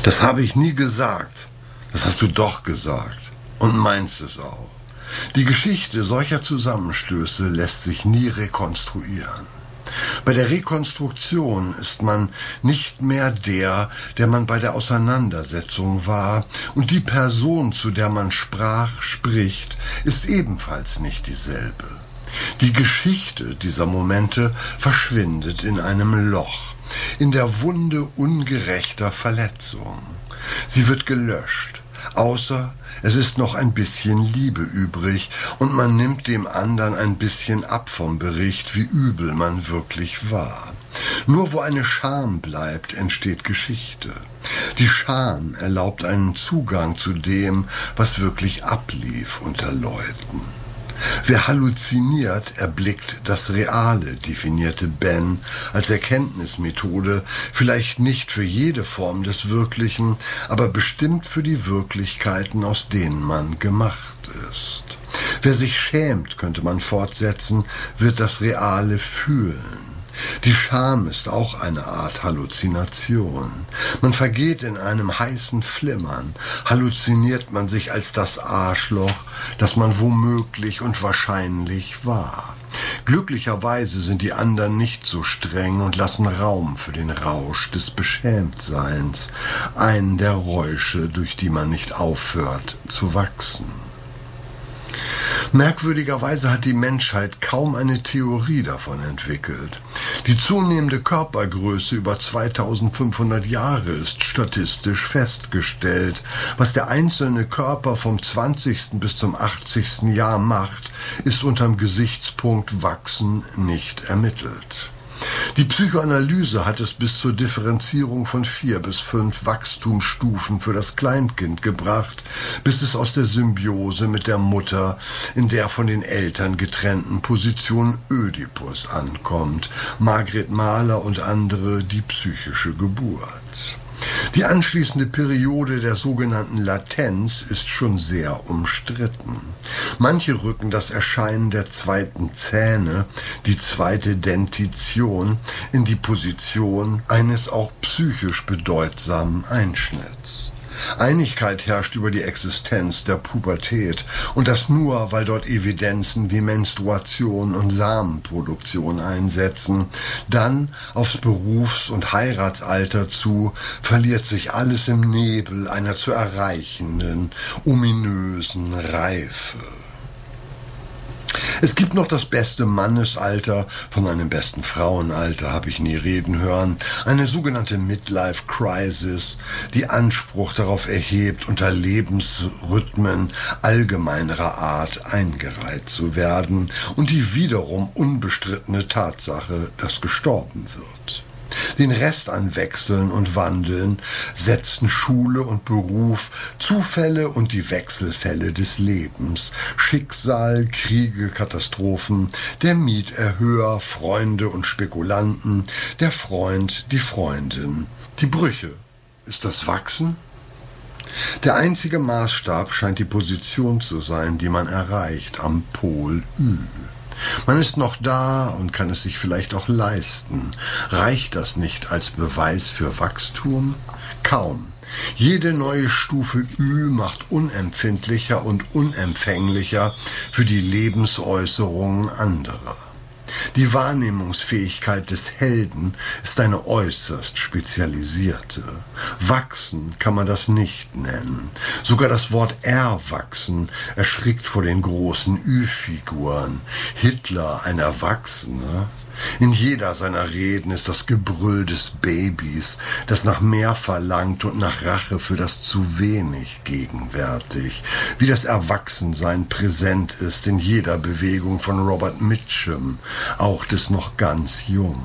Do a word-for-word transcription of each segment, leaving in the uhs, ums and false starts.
Das habe ich nie gesagt. Das hast du doch gesagt. Und meinst es auch. Die Geschichte solcher Zusammenstöße lässt sich nie rekonstruieren. Bei der Rekonstruktion ist man nicht mehr der, der man bei der Auseinandersetzung war, und die Person, zu der man sprach, spricht, ist ebenfalls nicht dieselbe. Die Geschichte dieser Momente verschwindet in einem Loch, in der Wunde ungerechter Verletzung. Sie wird gelöscht, außer es ist noch ein bisschen Liebe übrig und man nimmt dem anderen ein bisschen ab vom Bericht, wie übel man wirklich war. Nur wo eine Scham bleibt, entsteht Geschichte. Die Scham erlaubt einen Zugang zu dem, was wirklich ablief unter Leuten. Wer halluziniert, erblickt das Reale, definierte Ben als Erkenntnismethode, vielleicht nicht für jede Form des Wirklichen, aber bestimmt für die Wirklichkeiten, aus denen man gemacht ist. Wer sich schämt, könnte man fortsetzen, wird das Reale fühlen. Die Scham ist auch eine Art Halluzination. Man vergeht in einem heißen Flimmern, halluziniert man sich als das Arschloch, das man womöglich und wahrscheinlich war. Glücklicherweise sind die anderen nicht so streng und lassen Raum für den Rausch des Beschämtseins, einen der Räusche, durch die man nicht aufhört zu wachsen. Merkwürdigerweise hat die Menschheit kaum eine Theorie davon entwickelt. Die zunehmende Körpergröße über zweitausendfünfhundert Jahre ist statistisch festgestellt. Was der einzelne Körper vom zwanzigsten bis zum achtzigsten Jahr macht, ist unterm Gesichtspunkt Wachsen nicht ermittelt. Die Psychoanalyse hat es bis zur Differenzierung von vier bis fünf Wachstumsstufen für das Kleinkind gebracht, bis es aus der Symbiose mit der Mutter in der von den Eltern getrennten Position Ödipus ankommt. Margret Mahler und andere, die psychische Geburt. Die anschließende Periode der sogenannten Latenz ist schon sehr umstritten. Manche rücken das Erscheinen der zweiten Zähne, die zweite Dentition, in die Position eines auch psychisch bedeutsamen Einschnitts. Einigkeit herrscht über die Existenz der Pubertät, und das nur, weil dort Evidenzen wie Menstruation und Samenproduktion einsetzen. Dann aufs Berufs- und Heiratsalter zu, verliert sich alles im Nebel einer zu erreichenden, ominösen Reife. Es gibt noch das beste Mannesalter, von einem besten Frauenalter habe ich nie reden hören, eine sogenannte Midlife Crisis, die Anspruch darauf erhebt, unter Lebensrhythmen allgemeinerer Art eingereiht zu werden, und die wiederum unbestrittene Tatsache, dass gestorben wird. Den Rest an Wechseln und Wandeln setzten Schule und Beruf, Zufälle und die Wechselfälle des Lebens, Schicksal, Kriege, Katastrophen, der Mieterhöher, Freunde und Spekulanten, der Freund, die Freundin. Die Brüche. Ist das Wachsen? Der einzige Maßstab scheint die Position zu sein, die man erreicht am Pol Ü. Man ist noch da und kann es sich vielleicht auch leisten. Reicht das nicht als Beweis für Wachstum? Kaum. Jede neue Stufe Ü macht unempfindlicher und unempfänglicher für die Lebensäußerungen anderer. Die Wahrnehmungsfähigkeit des Helden ist eine äußerst spezialisierte. Wachsen kann man das nicht nennen. Sogar das Wort erwachsen erschrickt vor den großen Ü-Figuren. Hitler, ein Erwachsener? In jeder seiner Reden ist das Gebrüll des Babys, das nach mehr verlangt und nach Rache für das zu wenig gegenwärtig. Wie das Erwachsensein präsent ist in jeder Bewegung von Robert Mitchum, auch des noch ganz Jungen.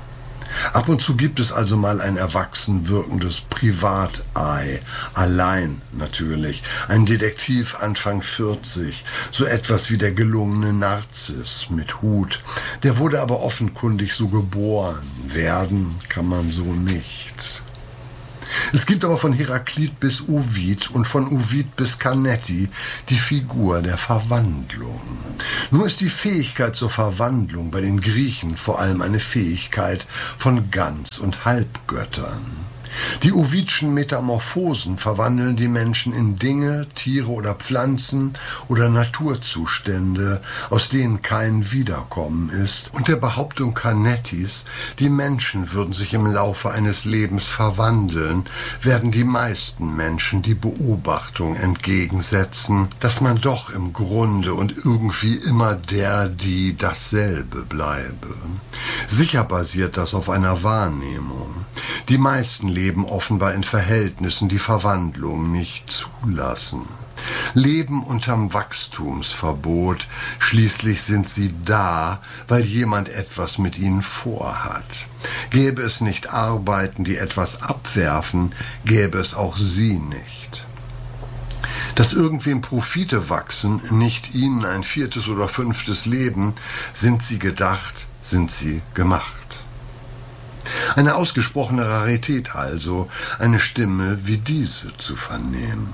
Ab und zu gibt es also mal ein erwachsen wirkendes Privatei, allein natürlich, ein Detektiv Anfang vierzig, so etwas wie der gelungene Narziss mit Hut. Der wurde aber offenkundig so geboren, werden kann man so nicht. Es gibt aber von Heraklit bis Ovid und von Ovid bis Canetti die Figur der Verwandlung. Nur ist die Fähigkeit zur Verwandlung bei den Griechen vor allem eine Fähigkeit von Ganz- und Halbgöttern. Die Ovidschen Metamorphosen verwandeln die Menschen in Dinge, Tiere oder Pflanzen oder Naturzustände, aus denen kein Wiederkommen ist. Und der Behauptung Canettis, die Menschen würden sich im Laufe eines Lebens verwandeln, werden die meisten Menschen die Beobachtung entgegensetzen, dass man doch im Grunde und irgendwie immer der, die dasselbe bleibe. Sicher basiert das auf einer Wahrnehmung. Die meisten leben offenbar in Verhältnissen, die Verwandlung nicht zulassen. Leben unterm Wachstumsverbot, schließlich sind sie da, weil jemand etwas mit ihnen vorhat. Gäbe es nicht Arbeiten, die etwas abwerfen, gäbe es auch sie nicht. Dass irgendwem Profite wachsen, nicht ihnen ein viertes oder fünftes Leben, sind sie gedacht, sind sie gemacht. Eine ausgesprochene Rarität also, eine Stimme wie diese zu vernehmen.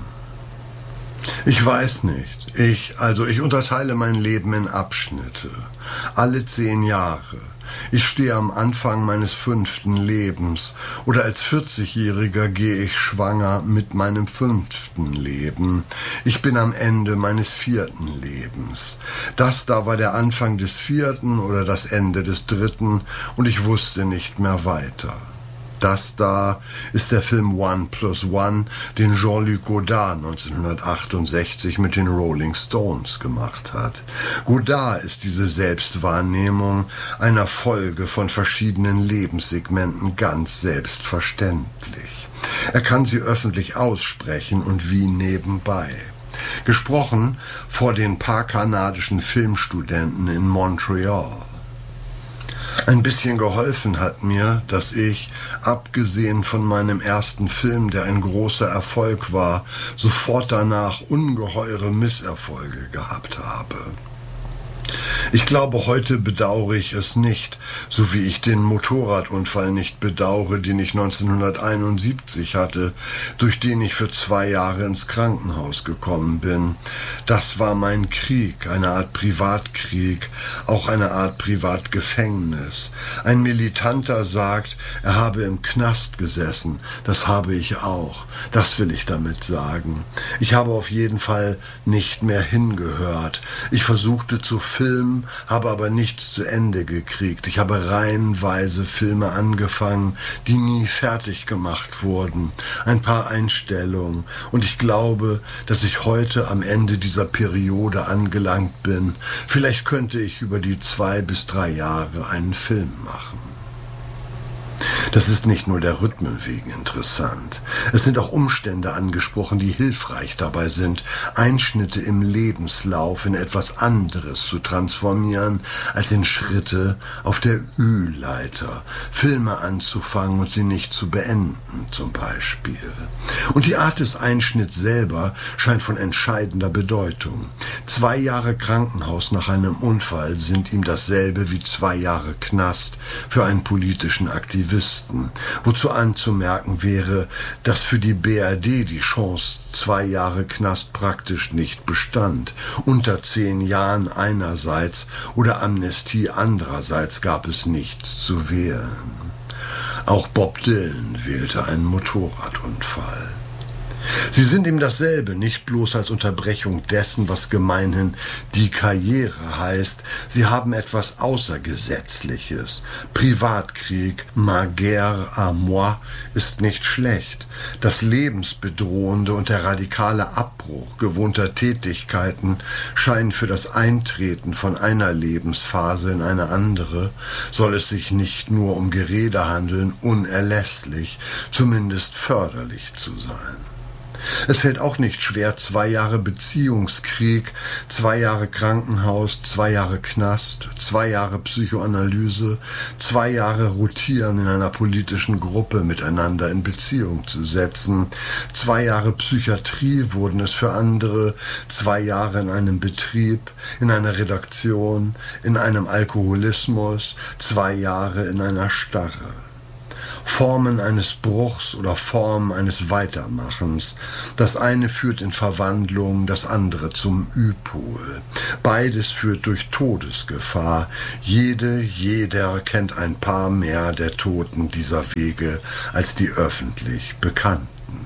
Ich weiß nicht. Ich, also ich unterteile mein Leben in Abschnitte. Alle zehn Jahre. Ich stehe am Anfang meines fünften Lebens oder als vierzigjähriger gehe ich schwanger mit meinem fünften Leben. Ich bin am Ende meines vierten Lebens. Das da war der Anfang des vierten oder das Ende des dritten und ich wusste nicht mehr weiter. Das da ist der Film One Plus One, den Jean-Luc Godard neunzehnhundertachtundsechzig mit den Rolling Stones gemacht hat. Godard ist diese Selbstwahrnehmung einer Folge von verschiedenen Lebenssegmenten ganz selbstverständlich. Er kann sie öffentlich aussprechen und wie nebenbei. Gesprochen vor den paar kanadischen Filmstudenten in Montreal. Ein bisschen geholfen hat mir, dass ich, abgesehen von meinem ersten Film, der ein großer Erfolg war, sofort danach ungeheure Misserfolge gehabt habe. Ich glaube, heute bedauere ich es nicht, so wie ich den Motorradunfall nicht bedauere, den ich neunzehnhunderteinundsiebzig hatte, durch den ich für zwei Jahre ins Krankenhaus gekommen bin. Das war mein Krieg, eine Art Privatkrieg, auch eine Art Privatgefängnis. Ein Militanter sagt, er habe im Knast gesessen. Das habe ich auch. Das will ich damit sagen. Ich habe auf jeden Fall nicht mehr hingehört. Ich versuchte zu filmen, habe aber nichts zu Ende gekriegt. Ich habe reihenweise Filme angefangen, die nie fertig gemacht wurden. Ein paar Einstellungen. Und ich glaube, dass ich heute am Ende dieser Periode angelangt bin. Vielleicht könnte ich über die zwei bis drei Jahre einen Film machen. Das ist nicht nur der Rhythmen wegen interessant. Es sind auch Umstände angesprochen, die hilfreich dabei sind, Einschnitte im Lebenslauf in etwas anderes zu transformieren, als in Schritte auf der Ü-Leiter, Filme anzufangen und sie nicht zu beenden, zum Beispiel. Und die Art des Einschnitts selber scheint von entscheidender Bedeutung. Zwei Jahre Krankenhaus nach einem Unfall sind ihm dasselbe wie zwei Jahre Knast für einen politischen Aktivisten. Wozu anzumerken wäre, dass für die B R D die Chance zwei Jahre Knast praktisch nicht bestand. Unter zehn Jahren einerseits oder Amnestie andererseits gab es nichts zu wählen. Auch Bob Dylan wählte einen Motorradunfall. Sie sind ihm dasselbe, nicht bloß als Unterbrechung dessen, was gemeinhin die Karriere heißt. Sie haben etwas Außergesetzliches. Privatkrieg, ma guerre à moi, ist nicht schlecht. Das Lebensbedrohende und der radikale Abbruch gewohnter Tätigkeiten scheinen für das Eintreten von einer Lebensphase in eine andere, soll es sich nicht nur um Gerede handeln, unerlässlich, zumindest förderlich zu sein. Es fällt auch nicht schwer, zwei Jahre Beziehungskrieg, zwei Jahre Krankenhaus, zwei Jahre Knast, zwei Jahre Psychoanalyse, zwei Jahre Rotieren in einer politischen Gruppe miteinander in Beziehung zu setzen. Zwei Jahre Psychiatrie wurden es für andere, zwei Jahre in einem Betrieb, in einer Redaktion, in einem Alkoholismus, zwei Jahre in einer Starre. Formen eines Bruchs oder Formen eines Weitermachens. Das eine führt in Verwandlung, das andere zum Ü-Pol. Beides führt durch Todesgefahr. Jede, jeder kennt ein paar mehr der Toten dieser Wege als die öffentlich Bekannten.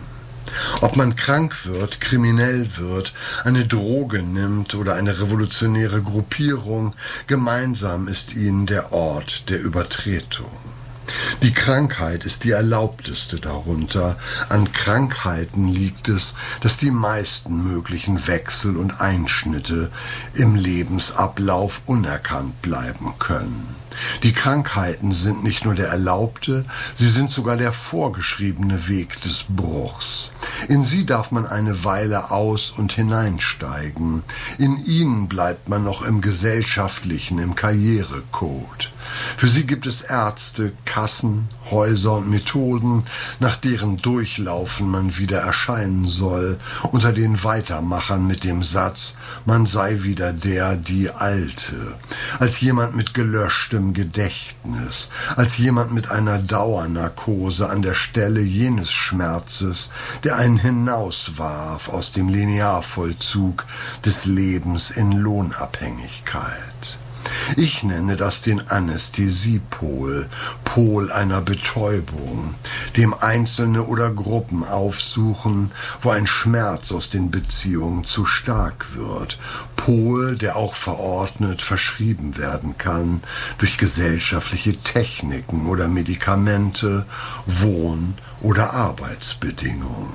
Ob man krank wird, kriminell wird, eine Droge nimmt oder eine revolutionäre Gruppierung, gemeinsam ist ihnen der Ort der Übertretung. Die Krankheit ist die erlaubteste darunter. An Krankheiten liegt es, dass die meisten möglichen Wechsel und Einschnitte im Lebensablauf unerkannt bleiben können. Die Krankheiten sind nicht nur der erlaubte, sie sind sogar der vorgeschriebene Weg des Bruchs. In sie darf man eine Weile aus- und hineinsteigen. In ihnen bleibt man noch im gesellschaftlichen, im Karrierecode. Für sie gibt es Ärzte, Kassen, Häuser und Methoden, nach deren Durchlaufen man wieder erscheinen soll, unter den Weitermachern mit dem Satz, man sei wieder der, die Alte, als jemand mit gelöschtem Gedächtnis, als jemand mit einer Dauernarkose an der Stelle jenes Schmerzes, der einen hinauswarf aus dem Linearvollzug des Lebens in Lohnabhängigkeit. Ich nenne das den Anästhesiepol, Pol einer Betäubung, dem Einzelne oder Gruppen aufsuchen, wo ein Schmerz aus den Beziehungen zu stark wird, Pol, der auch verordnet verschrieben werden kann durch gesellschaftliche Techniken oder Medikamente, Wohn- oder Arbeitsbedingungen.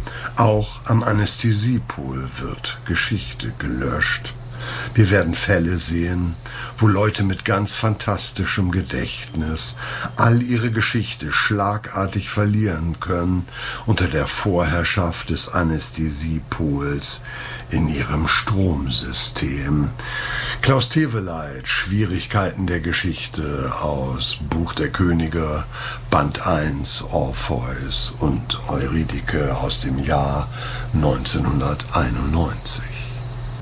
Auch am Anästhesiepol wird Geschichte gelöscht. Wir werden Fälle sehen, wo Leute mit ganz fantastischem Gedächtnis all ihre Geschichte schlagartig verlieren können unter der Vorherrschaft des Anästhesiepols in ihrem Stromsystem. Klaus Teweleit, Schwierigkeiten der Geschichte aus Buch der Könige, Band eins, Orpheus und Eurydike aus dem Jahr neunzehnhunderteinundneunzig.